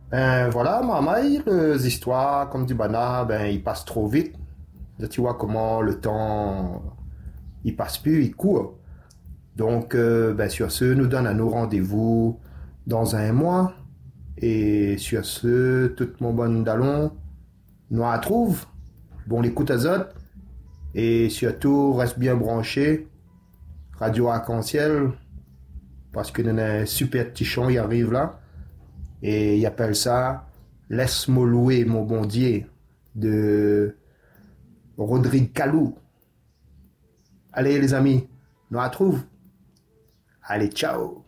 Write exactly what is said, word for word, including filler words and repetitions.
Ben voilà, Marmaille, les histoires, comme dit Bana, ben ils passent trop vite. Là, tu vois comment le temps, il passe plus, il court. Donc, euh, ben sur ce, nous donne à nos rendez-vous dans un mois. Et sur ce, tout mon bon dallon, nous la trouve. Bon, l'écoute azote. Et surtout, reste bien branché. Radio Arc-en-Ciel. Parce que nous avons un super petit chant, il arrive là. Et il appelle ça Laisse-moi louer mon bon Dieu de Rodrigue Calou. Allez les amis, nous la trouve. Allez, ciao.